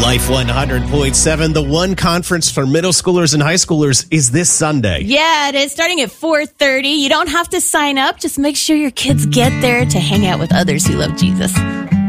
Life 100.7, the one conference for middle schoolers and high schoolers is this Sunday. Yeah, it is starting at 4:30. You don't have to sign up. Just make sure your kids get there to hang out with others who love Jesus.